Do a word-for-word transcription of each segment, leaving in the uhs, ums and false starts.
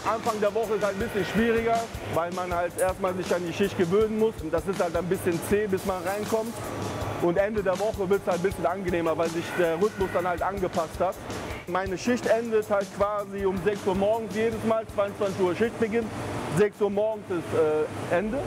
Anfang der Woche ist halt ein bisschen schwieriger, weil man halt erstmal sich an die Schicht gewöhnen muss. Und das ist halt ein bisschen zäh, bis man reinkommt. Und Ende der Woche wird es halt ein bisschen angenehmer, weil sich der Rhythmus dann halt angepasst hat. Meine Schicht endet halt quasi um sechs Uhr morgens jedes Mal, zweiundzwanzig Uhr Schichtbeginn. sechs Uhr morgens ist äh, Ende.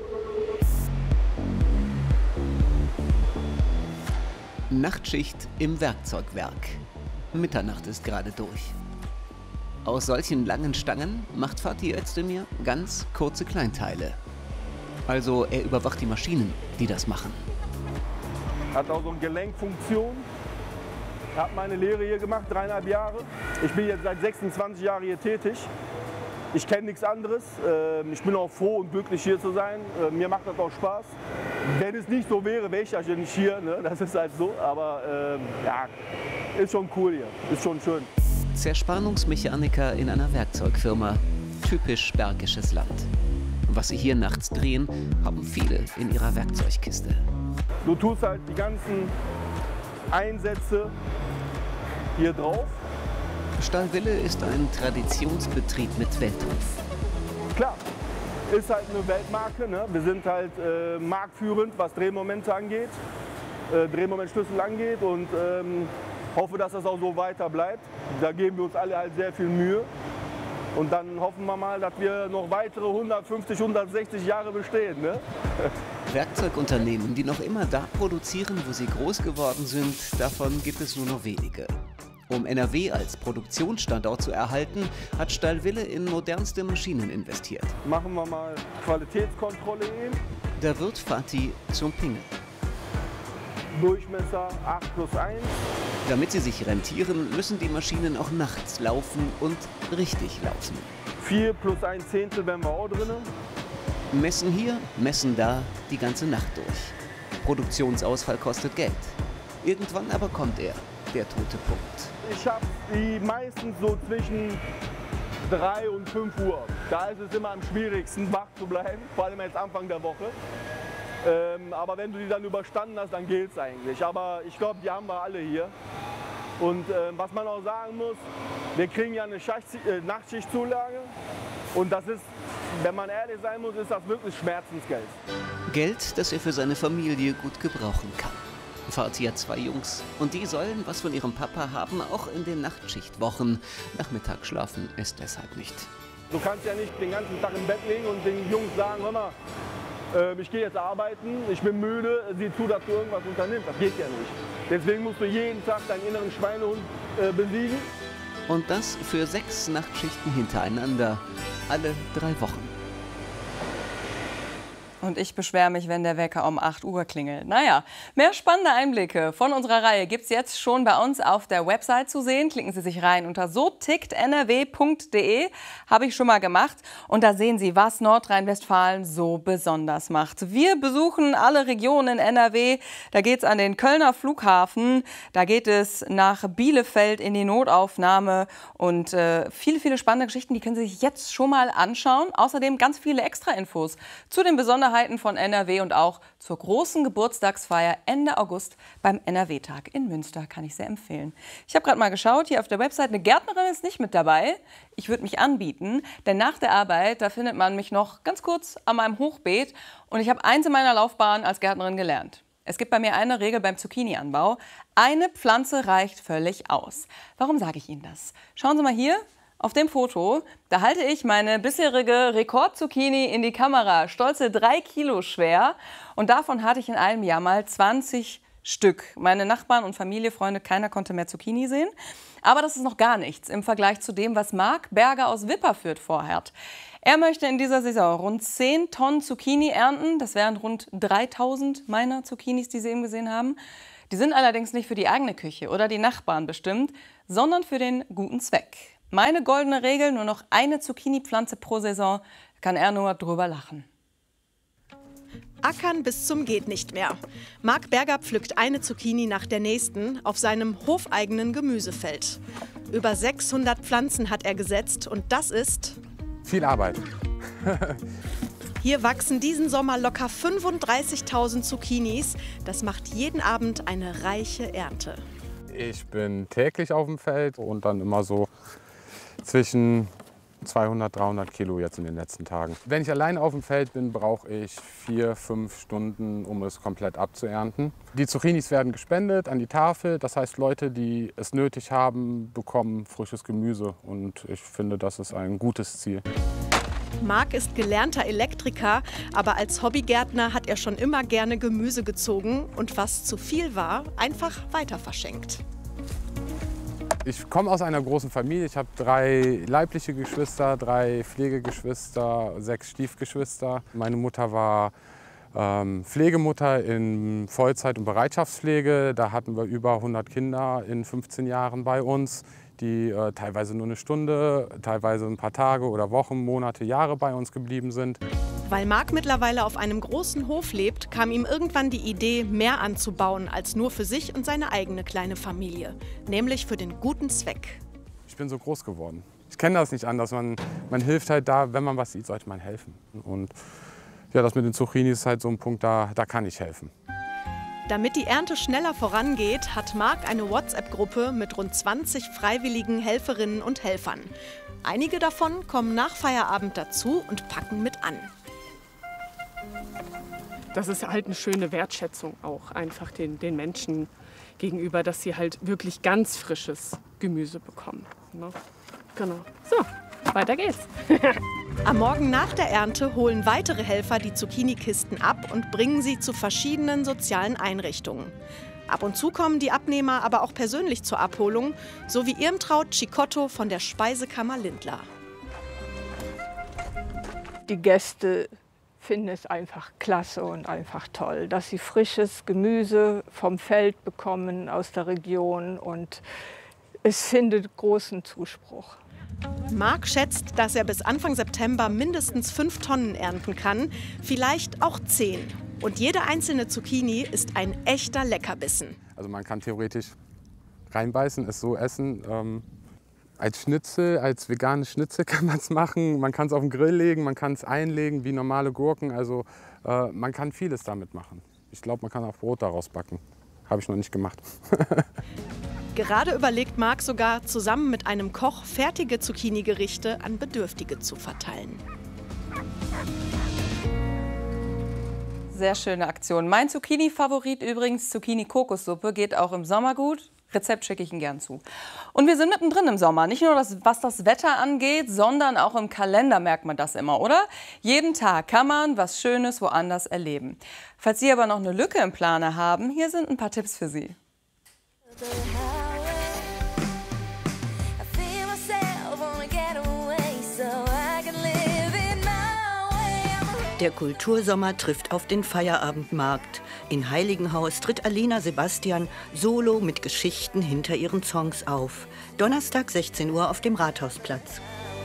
Nachtschicht im Werkzeugwerk. Mitternacht ist gerade durch. Aus solchen langen Stangen macht Fatih Özdemir ganz kurze Kleinteile. Also er überwacht die Maschinen, die das machen. Hat auch so eine Gelenkfunktion. Habe meine Lehre hier gemacht, dreieinhalb Jahre. Ich bin jetzt seit sechsundzwanzig Jahren hier tätig. Ich kenne nichts anderes. Ich bin auch froh und glücklich hier zu sein. Mir macht das auch Spaß. Wenn es nicht so wäre, wäre ich ja nicht hier. Ne? Das ist halt so. Aber äh, ja, ist schon cool hier. Ist schon schön. Zerspannungsmechaniker in einer Werkzeugfirma. Typisch bergisches Land. Was sie hier nachts drehen, haben viele in ihrer Werkzeugkiste. Du tust halt die ganzen Einsätze hier drauf. Stahlwille ist ein Traditionsbetrieb mit Weltruf. Klar, ist halt eine Weltmarke. Ne? Wir sind halt äh, marktführend, was Drehmomente angeht, äh, Drehmomentschlüssel angeht und ähm, hoffe, dass das auch so weiter bleibt. Da geben wir uns alle halt sehr viel Mühe. Und dann hoffen wir mal, dass wir noch weitere hundertfünfzig, hundertsechzig Jahre bestehen. Ne? Werkzeugunternehmen, die noch immer da produzieren, wo sie groß geworden sind, davon gibt es nur noch wenige. Um N R W als Produktionsstandort zu erhalten, hat Stahlwille in modernste Maschinen investiert. Machen wir mal Qualitätskontrolle eben. Da wird Fatih zum Pingel. Durchmesser acht plus eins. Damit sie sich rentieren, müssen die Maschinen auch nachts laufen und richtig laufen. vier plus ein Zehntel wären wir auch drin. Messen hier, messen da, die ganze Nacht durch. Produktionsausfall kostet Geld. Irgendwann aber kommt er, der tote Punkt. Ich habe die meistens so zwischen drei und fünf Uhr. Da ist es immer am schwierigsten, wach zu bleiben, vor allem jetzt Anfang der Woche. Ähm, aber wenn du die dann überstanden hast, dann gilt es eigentlich. Aber ich glaube, die haben wir alle hier. Und äh, was man auch sagen muss, wir kriegen ja eine Schacht, äh, Nachtschichtzulage. Und das ist, wenn man ehrlich sein muss, ist das wirklich Schmerzensgeld. Geld, das er für seine Familie gut gebrauchen kann. Fatih hat zwei Jungs und die sollen was von ihrem Papa haben, auch in den Nachtschichtwochen. Nachmittag schlafen ist deshalb nicht. Du kannst ja nicht den ganzen Tag im Bett liegen und den Jungs sagen, hör mal, äh, ich gehe jetzt arbeiten, ich bin müde, sieh zu, dass du irgendwas unternimmst. Das geht ja nicht. Deswegen musst du jeden Tag deinen inneren Schweinehund äh, besiegen. Und das für sechs Nachtschichten hintereinander, alle drei Wochen. Und ich beschwere mich, wenn der Wecker um acht Uhr klingelt. Naja, mehr spannende Einblicke von unserer Reihe gibt es jetzt schon bei uns auf der Website zu sehen. Klicken Sie sich rein unter so tickt n r w punkt de. Habe ich schon mal gemacht. Und da sehen Sie, was Nordrhein-Westfalen so besonders macht. Wir besuchen alle Regionen in N R W. Da geht es an den Kölner Flughafen. Da geht es nach Bielefeld in die Notaufnahme. Und äh, viele, viele spannende Geschichten, die können Sie sich jetzt schon mal anschauen. Außerdem ganz viele Extra-Infos zu den Besonderheiten von N R W und auch zur großen Geburtstagsfeier Ende August beim N R W-Tag in Münster. Kann ich sehr empfehlen. Ich habe gerade mal geschaut, hier auf der Website, eine Gärtnerin ist nicht mit dabei. Ich würde mich anbieten, denn nach der Arbeit, da findet man mich noch ganz kurz an meinem Hochbeet. Und ich habe eins in meiner Laufbahn als Gärtnerin gelernt. Es gibt bei mir eine Regel beim Zucchini-Anbau. Eine Pflanze reicht völlig aus. Warum sage ich Ihnen das? Schauen Sie mal hier. Auf dem Foto, da halte ich meine bisherige Rekord-Zucchini in die Kamera, stolze drei Kilo schwer. Und davon hatte ich in einem Jahr mal zwanzig Stück. Meine Nachbarn und Familie, Freunde, keiner konnte mehr Zucchini sehen. Aber das ist noch gar nichts im Vergleich zu dem, was Marc Berger aus Wipperfürth vorhat. Er möchte in dieser Saison rund zehn Tonnen Zucchini ernten. Das wären rund dreitausend meiner Zucchinis, die Sie eben gesehen haben. Die sind allerdings nicht für die eigene Küche oder die Nachbarn bestimmt, sondern für den guten Zweck. Meine goldene Regel, nur noch eine Zucchini-Pflanze pro Saison, kann er nur drüber lachen. Ackern bis zum geht nicht mehr. Marc Berger pflückt eine Zucchini nach der nächsten auf seinem hofeigenen Gemüsefeld. Über sechshundert Pflanzen hat er gesetzt und das ist viel Arbeit. Hier wachsen diesen Sommer locker fünfunddreißigtausend Zucchinis. Das macht jeden Abend eine reiche Ernte. Ich bin täglich auf dem Feld und dann immer so zwischen zweihundert, dreihundert Kilo jetzt in den letzten Tagen. Wenn ich allein auf dem Feld bin, brauche ich vier, fünf Stunden, um es komplett abzuernten. Die Zucchinis werden gespendet an die Tafel. Das heißt, Leute, die es nötig haben, bekommen frisches Gemüse. Und ich finde, das ist ein gutes Ziel. Marc ist gelernter Elektriker, aber als Hobbygärtner hat er schon immer gerne Gemüse gezogen und was zu viel war, einfach weiter verschenkt. Ich komme aus einer großen Familie. Ich habe drei leibliche Geschwister, drei Pflegegeschwister, sechs Stiefgeschwister. Meine Mutter war ähm, Pflegemutter in Vollzeit- und Bereitschaftspflege. Da hatten wir über hundert Kinder in fünfzehn Jahren bei uns, die äh, teilweise nur eine Stunde, teilweise ein paar Tage oder Wochen, Monate, Jahre bei uns geblieben sind. Weil Marc mittlerweile auf einem großen Hof lebt, kam ihm irgendwann die Idee, mehr anzubauen als nur für sich und seine eigene kleine Familie. Nämlich für den guten Zweck. Ich bin so groß geworden. Ich kenne das nicht anders. Man, man hilft halt da, wenn man was sieht, sollte man helfen. Und ja, das mit den Zucchinis ist halt so ein Punkt, da, da kann ich helfen. Damit die Ernte schneller vorangeht, hat Marc eine WhatsApp-Gruppe mit rund zwanzig freiwilligen Helferinnen und Helfern. Einige davon kommen nach Feierabend dazu und packen mit an. Das ist halt eine schöne Wertschätzung auch einfach den, den Menschen gegenüber, dass sie halt wirklich ganz frisches Gemüse bekommen. Ne? Genau. So, weiter geht's. Am Morgen nach der Ernte holen weitere Helfer die Zucchini-Kisten ab und bringen sie zu verschiedenen sozialen Einrichtungen. Ab und zu kommen die Abnehmer aber auch persönlich zur Abholung, so wie Irmtraut Cicotto von der Speisekammer Lindlar. Die Gäste finden es einfach klasse und einfach toll, dass sie frisches Gemüse vom Feld bekommen aus der Region und es findet großen Zuspruch. Marc schätzt, dass er bis Anfang September mindestens fünf Tonnen ernten kann, vielleicht auch zehn. Und jede einzelne Zucchini ist ein echter Leckerbissen. Also man kann theoretisch reinbeißen, es so essen. Ähm, als Schnitzel, als veganes Schnitzel kann man es machen. Man kann es auf den Grill legen, man kann es einlegen wie normale Gurken. Also äh, man kann vieles damit machen. Ich glaube, man kann auch Brot daraus backen. Habe ich noch nicht gemacht. Gerade überlegt Marc sogar, zusammen mit einem Koch fertige Zucchini-Gerichte an Bedürftige zu verteilen. Sehr schöne Aktion. Mein Zucchini-Favorit übrigens, Zucchini-Kokossuppe, geht auch im Sommer gut. Rezept schicke ich Ihnen gern zu. Und wir sind mittendrin im Sommer. Nicht nur das, was das Wetter angeht, sondern auch im Kalender merkt man das immer, oder? Jeden Tag kann man was Schönes woanders erleben. Falls Sie aber noch eine Lücke im Planer haben, hier sind ein paar Tipps für Sie. Der Kultursommer trifft auf den Feierabendmarkt. In Heiligenhaus tritt Alina Sebastian solo mit Geschichten hinter ihren Songs auf. Donnerstag sechzehn Uhr auf dem Rathausplatz.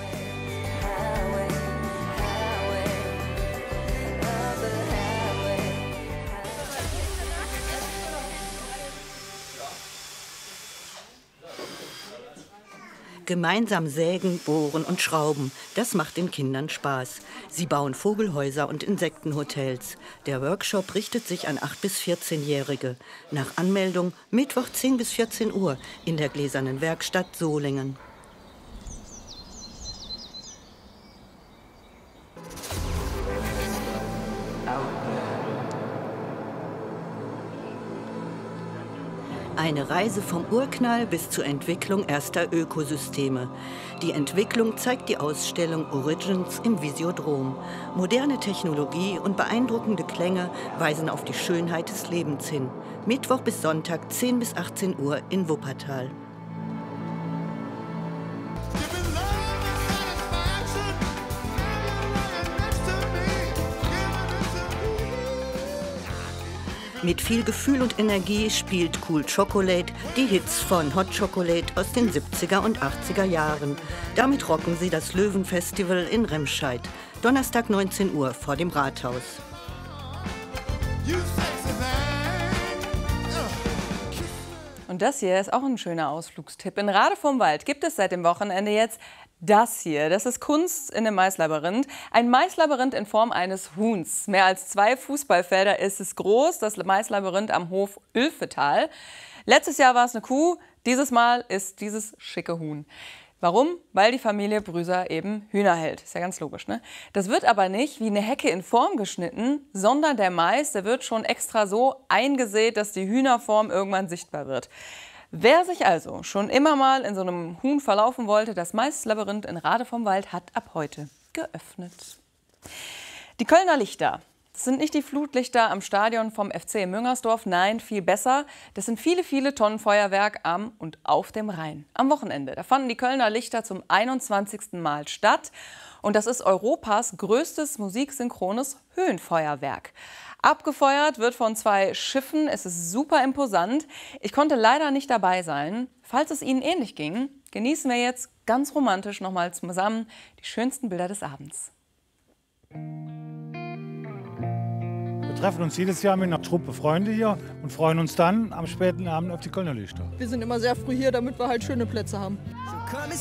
Gemeinsam sägen, bohren und schrauben, das macht den Kindern Spaß. Sie bauen Vogelhäuser und Insektenhotels. Der Workshop richtet sich an acht- bis vierzehnjährige. Nach Anmeldung Mittwoch zehn bis vierzehn Uhr in der Gläsernen Werkstatt Solingen. Eine Reise vom Urknall bis zur Entwicklung erster Ökosysteme. Die Entwicklung zeigt die Ausstellung Origins im Visiodrom. Moderne Technologie und beeindruckende Klänge weisen auf die Schönheit des Lebens hin. Mittwoch bis Sonntag zehn bis achtzehn Uhr in Wuppertal. Mit viel Gefühl und Energie spielt Cool Chocolate die Hits von Hot Chocolate aus den siebziger und achtziger Jahren. Damit rocken sie das Löwenfestival in Remscheid. Donnerstag neunzehn Uhr vor dem Rathaus. Und das hier ist auch ein schöner Ausflugstipp. In Rade vom Wald gibt es seit dem Wochenende jetzt das hier. Das ist Kunst in einem Maislabyrinth. Ein Maislabyrinth in Form eines Huhns. Mehr als zwei Fußballfelder ist es groß, das Maislabyrinth am Hof Ulfetal. Letztes Jahr war es eine Kuh, dieses Mal ist dieses schicke Huhn. Warum? Weil die Familie Brüser eben Hühner hält. Ist ja ganz logisch, ne? Das wird aber nicht wie eine Hecke in Form geschnitten, sondern der Mais, der wird schon extra so eingesät, dass die Hühnerform irgendwann sichtbar wird. Wer sich also schon immer mal in so einem Huhn verlaufen wollte, das Maislabyrinth in Rade vom Wald hat ab heute geöffnet. Die Kölner Lichter. Das sind nicht die Flutlichter am Stadion vom F C in Müngersdorf, nein, viel besser. Das sind viele, viele Tonnen Feuerwerk am und auf dem Rhein. Am Wochenende, da fanden die Kölner Lichter zum einundzwanzigsten Mal statt. Und das ist Europas größtes musiksynchrones Höhenfeuerwerk. Abgefeuert wird von zwei Schiffen, es ist super imposant. Ich konnte leider nicht dabei sein. Falls es Ihnen ähnlich ging, genießen wir jetzt ganz romantisch nochmal zusammen die schönsten Bilder des Abends. Wir treffen uns jedes Jahr mit einer Truppe Freunde hier und freuen uns dann am späten Abend auf die Kölner Lichter. Wir sind immer sehr früh hier, damit wir halt schöne Plätze haben.